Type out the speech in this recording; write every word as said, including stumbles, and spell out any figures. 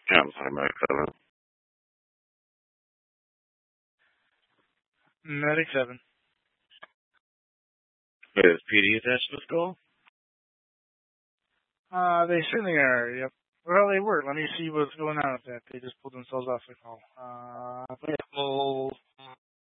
Yeah, I'm sorry, Mike seven. Medic seven. Is P D attached to the skull? Uh, they certainly are, yep. Well, they were. Let me see what's going on with that. They just pulled themselves off the call. Uh, well,